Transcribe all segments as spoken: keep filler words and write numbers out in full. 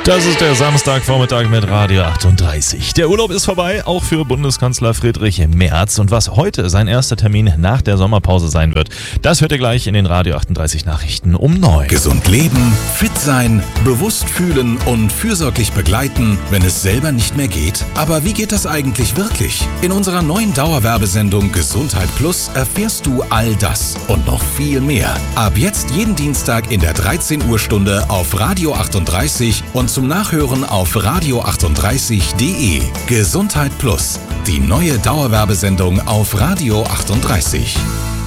Das ist der Samstagvormittag mit Radio achtunddreißig. Der Urlaub ist vorbei, auch für Bundeskanzler Friedrich Merz. Und was heute sein erster Termin nach der Sommerpause sein wird, das hört ihr gleich in den Radio achtunddreißig Nachrichten um neun. Gesund leben, fit sein, bewusst fühlen und fürsorglich begleiten, wenn es selber nicht mehr geht. Aber wie geht das eigentlich wirklich? In unserer neuen Dauerwerbesendung Gesundheit Plus erfährst du all das und noch viel mehr. Ab jetzt jeden Dienstag in der dreizehn Uhr Stunde auf Radio achtunddreißig und zum Nachhören auf radio achtunddreißig punkt de. Gesundheit Plus, die neue Dauerwerbesendung auf Radio achtunddreißig.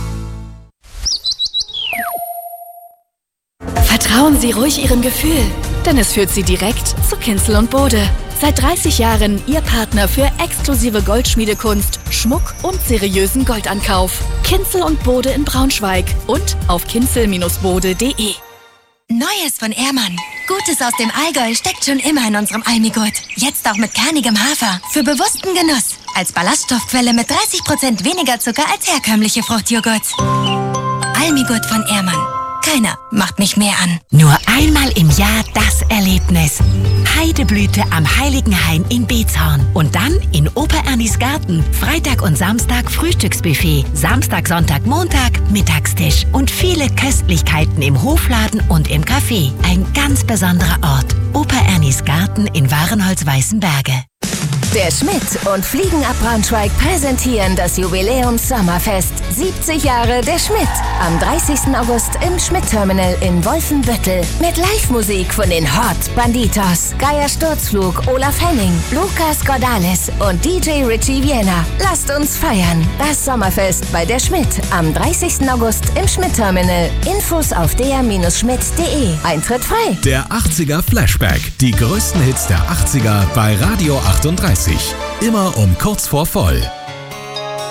Vertrauen Sie ruhig Ihrem Gefühl, denn es führt Sie direkt zu Kinzel und Bode. Seit dreißig Jahren Ihr Partner für exklusive Goldschmiedekunst, Schmuck und seriösen Goldankauf. Kinzel und Bode in Braunschweig und auf kinzel Bindestrich bode punkt de. Neues von Ehrmann. Gutes aus dem Allgäu steckt schon immer in unserem Almigurt. Jetzt auch mit kernigem Hafer. Für bewussten Genuss. Als Ballaststoffquelle mit dreißig Prozent weniger Zucker als herkömmliche Fruchtjoghurts. Almigurt von Ehrmann. Keiner macht mich mehr an. Nur einmal im Jahr das Erlebnis. Heideblüte am Heiligenhain in Beetshorn. Und dann in Opa Ernis Garten. Freitag und Samstag Frühstücksbuffet. Samstag, Sonntag, Montag Mittagstisch. Und viele Köstlichkeiten im Hofladen und im Café. Ein ganz besonderer Ort. Opa Ernis Garten in Wahrenholz-Weißenberge. Der Schmidt und Fliegenab Braunschweig präsentieren das Jubiläums-Sommerfest. siebzig Jahre der Schmidt. Am dreißigsten August im Schmidt-Terminal in Wolfenbüttel. Mit Live-Musik von den Hot Banditos, Geier Sturzflug, Olaf Henning, Lukas Cordalis und D J Richie Vienna. Lasst uns feiern. Das Sommerfest bei der Schmidt. Am dreißigsten August im Schmidt-Terminal. Infos auf der Schmidt punkt de. Eintritt frei. Der achtziger Flashback. Die größten Hits der achtziger bei Radio achtunddreißig. Immer um kurz vor voll.